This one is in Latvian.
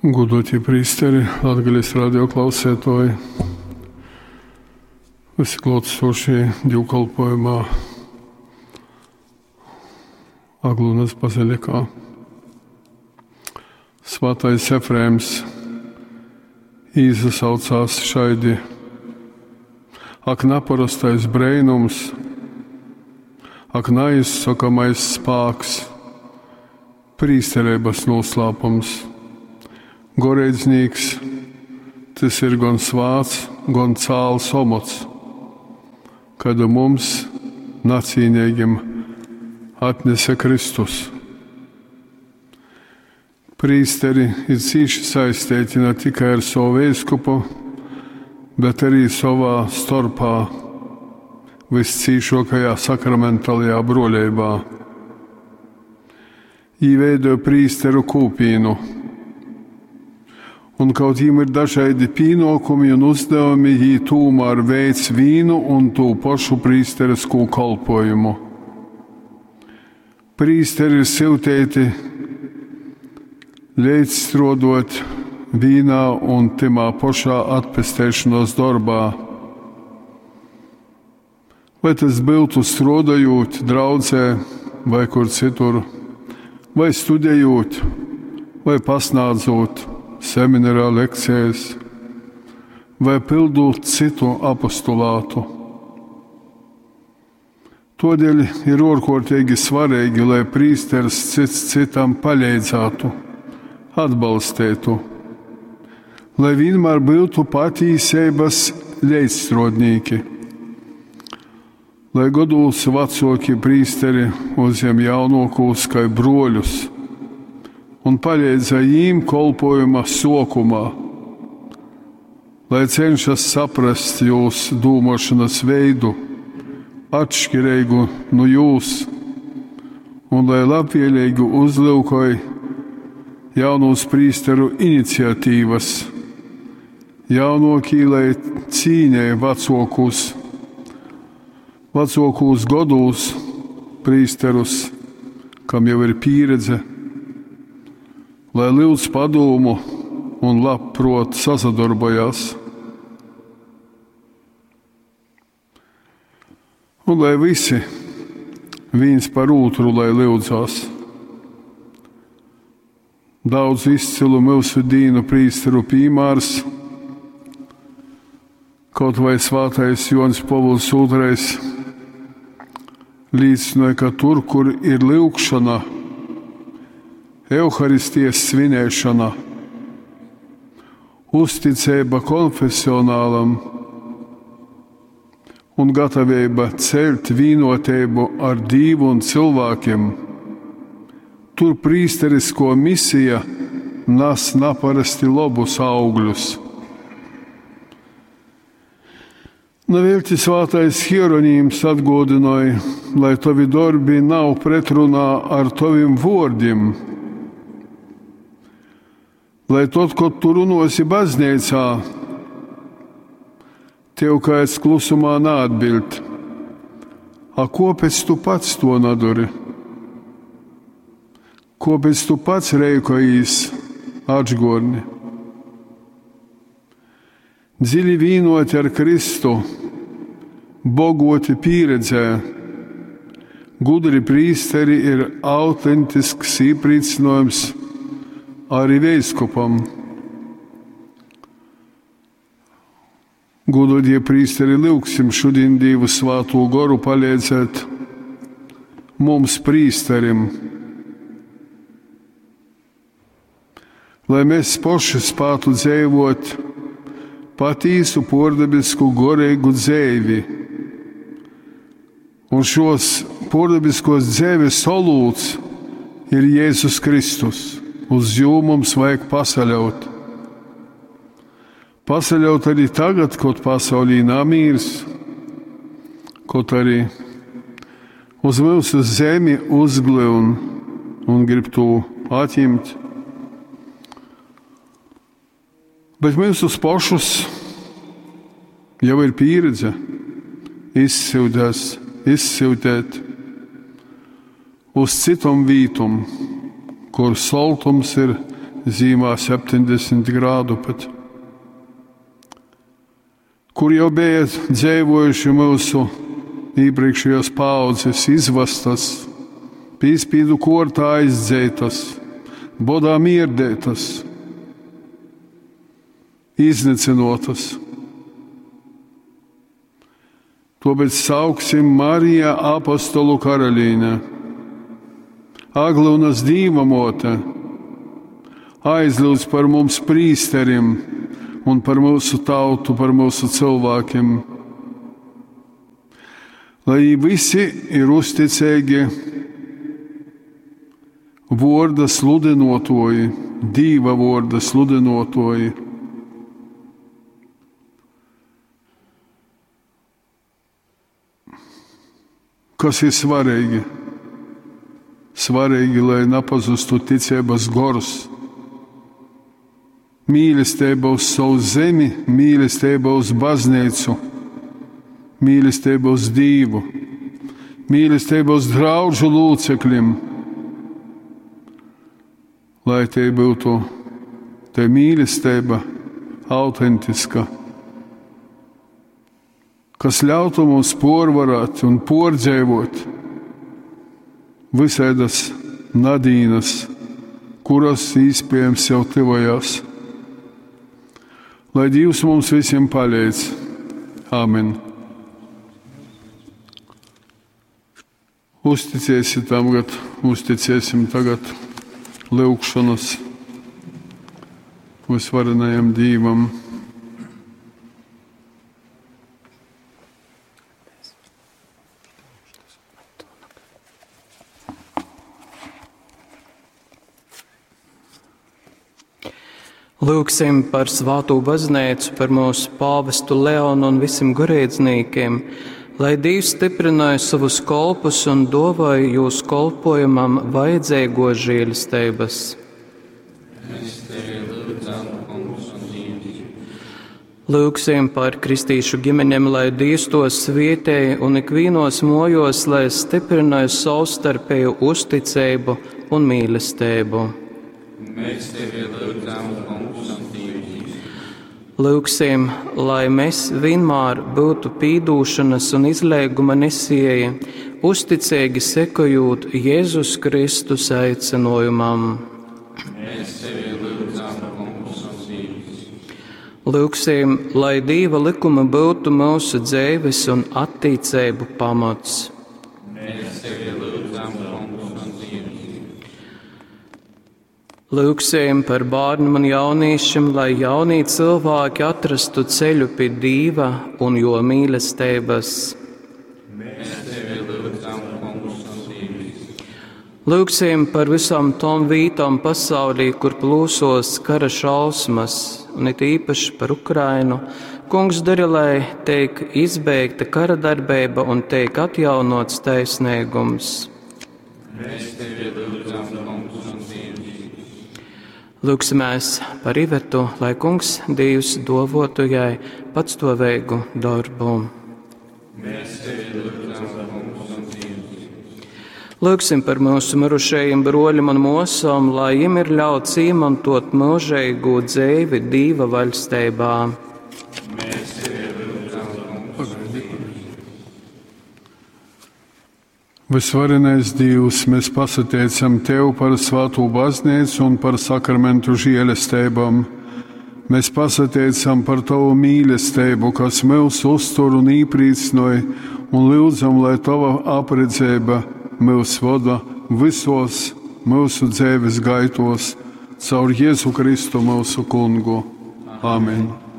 Godotie priesteri, Latgales radio klausētoji, visi klātesošie dievkalpojumā Aglunas bazilikā. Svētais Efrēms izsaucās šaidi: ak, neparastais breinums, ak, neizsakamais spēks, prīsterības noslēpums. Goreidznieks, tas ir gan svāts, gan cāls omots, kad mums nacīnīgiem atnesa Kristus. Prīsteri ir cīši saistīti ne tikai ar savu vīskupu, bet arī savā starpā viscīšākajā sakramentālajā broļībā. Īveido prīsteru kūpīnu, un kaut viņiem ir dažādi pienākumi un uzdevumi, viņi tomēr veic vīnu un to pašu prīsterisku kalpojumu. Prīsteri ir siltēti līdzstrādāt vīnā un timā pašā atpestēšanās darbā. Vai tas būtu strādājot draudzē vai kur citur, vai studējot, vai pasnādzot seminārā lekcijas, vai pildot citu apostulātu. Tādēļ ir ārkārtīgi svarīgi, lai prīsteris cits citam palīdzētu, atbalstītu, lai vienmēr būtu patiesības līdzstrādnieki, lai gados vecāki prīsteri uzņem jaunākos kā broļus un palīdza viņiem kalpojuma sākumā, lai cenšas saprast jūsu domāšanas veidu, atšķirīgu no jūs, un lai labvēlīgi uzlūkoja jaunos prīsteru iniciatīvas, jaunākie, lai cīnīja vecākos gados prīsterus, kam jau ir pieredze, lai lūdz padomu un labprot sasadarbojās. Un lai visi viens par otru lai lūdzās. Daudz izcilu mūsu dīnu prīsteru piemērs, kaut vai svētais Joņs Pāvils II liecināja, ka tur, kur ir lūgšana, Euharistijas svinēšana, uzticība konfesionālam un gatavība celt vienotību ar Dievu un cilvēkiem, tur prīsterisko misija nes neparasti labus augļus. Nevelti svētais Hieronīms atgādināja, lai tavi darbi nav pretrunā ar taviem vārdiem, lai tad, kad tu runāsi baznīcā, tev kāds klusumā neatbild: a, kāpēc tu pats to nedari? Kāpēc tu pats rēkojies atgādni? Dziļi vienoti ar Kristu, bogoti pieredzē, gudri prīsteri ir autentisks iepriecinājums arī vīskupam. Godotie prīsteri, lūgsim šodien Dievu svēto garu palīdzēt mums prīsterim, lai mēs paši spētu dzīvot patīsu pordabisku gorīgu dzīvi. Un šos pordabiskos dzīves solūts ir Jēzus Kristus. Uz jū mums vajag pasaļaut. Pasaļaut arī tagad, kad pasaulī nav mīrs, kaut arī uz mūsu zemi uzgleun un grib to atņemt. Bet mūsus pašus jau ir pieredze izsūtēt uz citam vītum, kur saltums ir zīmā 70 grādu pat, kur jau bija dzīvojuši mūsu iepriekšējās paaudzes, izvastas, pīspīdu kortā aizdzētas, bodā mierdētas, iznīcinotas. Tāpēc sauksim Marija apostolu karalīne, Aglūnas Dīva mote, aizlūdz par mums prīsterim un par mūsu tautu, par mūsu cilvēkiem. Lai visi ir uzticīgi vārda sludinotoji, Dīva vārda sludinotoji. Kas ir svarīgi? Svarīgi, lai nepazustu ticības gors, mīlestība uz savu zemi, mīlestība uz baznīcu, mīlestība uz Dievu, mīlestība uz draugu locekļiem, lai te būtu te mīlestība autentiska, kas ļautu mums porvarēt un pordzēvot visādas nadīnas, kuras iespējams jau tuvojās. Lai Dievs mums visiem palīdz. Āmen. Uzticēsim tagad lūgšanas visvarenajam Dievam. Lūgsim par Svēto baznīcu, par mūsu pāvestu Leonu un visiem garīdzniekiem, lai Dievs stiprināja savus kolpus un dāvāja jūsu kolpojumam vajadzīgo žēlastības. Lūgsim par kristīšu ģimeņiem, lai Dievs tos svietēja un ikvienos mojos, lai stiprināja savstarpēju uzticību un mīlestību. Mēs tevi lūdzam, kungs un Dievs. Lūgsim, lai mēs vienmēr būtu pīdūšanas un izlēguma nesēji, uzticīgi sekojot Jēzus Kristus aicinājumam. Mēs tevi lūdzam, kungs un Dievs. Lūgsim, lai Dieva likuma būtu mūsu dzīves un attīcību pamats. Mēs tevi lūdzam, kungs un Dievs. Lūgsim par bērniem un jauniešiem, lai jaunie cilvēki atrastu ceļu pie Dieva un jo mīlestības. Mēs tevi lūdzam, kungs un Dievs. Lūgsim par visām tom vītām pasaulī, kur plūsos kara šausmas, un it īpaši par Ukrainu. Kungs dari, lai tiek izbeigta kara darbība un tiek atjaunots taisnīgums. Mēs tevi lūdzam, kungs un Dievs. Lūgsimies par Ivetu, lai Kungs Dievs dovotu jai patstāvīgu darbu. Mēs tevi lūdzam, kungs un Dievs. Lūgsim par mūsu mirušajiem broļiem un mosām, lai viņiem ir ļauts izmantot mūžīgu dzīvi Dieva valstībā. Mēs tevi lūdzam, kungs un Dievs. Visvarenais Dievs, mēs pasateicam Tev par Svēto baznīcu un par sakramentu žēlastībām. Mēs pasateicam par Tavu mīlestību, kas mūs uztur un īprīcinoja, un lūdzam, lai Tava apredzība mūs vada visos mūsu dzīves gaitos caur Jēzu Kristu mūsu kungu. Amen.